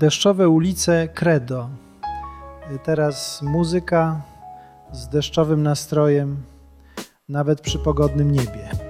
Deszczowe ulice Credo. Teraz muzyka z deszczowym nastrojem, nawet przy pogodnym niebie.